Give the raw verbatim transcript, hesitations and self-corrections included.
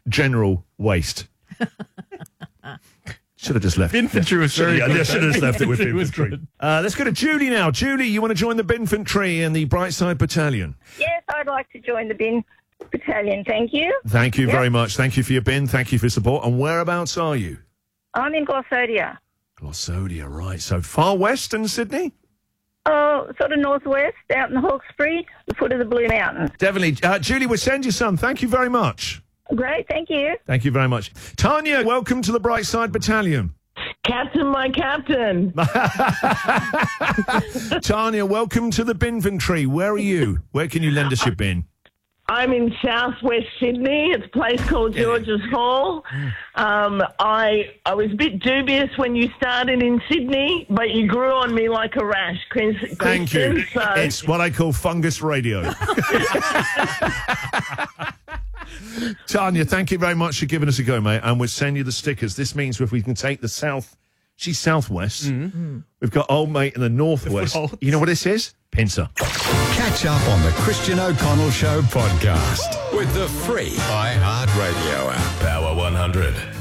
general waste. Should have just left. Infantry was very yeah, good. I should have just left it with Infantry was infantry. good. Uh, let's go to Julie now. Julie, you want to join the Binfantry and the Brightside Battalion? Yes, I'd like to join the bin battalion. Thank you. Thank you Yep. very much. Thank you for your bin. Thank you for your support. And whereabouts are you? I'm in Glossodia. Glossodia, right. So far west in Sydney? Oh, sort of northwest, out in Hawkesbury, the foot of the Blue Mountains. Definitely. Uh, Julie, we'll send you some. Thank you very much. Great, thank you. Thank you very much. Tanya, welcome to the Brightside Battalion. Captain, my captain. Tanya, welcome to the Binfantry. Where are you? Where can you lend us your bin? I'm in southwest Sydney. It's a place called George's Hall. Um, I I was a bit dubious when you started in Sydney, but you grew on me like a rash, Chris. Thank you. Kristen, so- It's what I call fungus radio. Tanya, thank you very much for giving us a go, mate. And we'll send you the stickers. This means if we can take the south, she's southwest. Mm-hmm. We've got old mate in the northwest. The you know what this is? Pincer. Catch up on the Christian O'Connell Show podcast with the free iHeartRadio app. Power one hundred.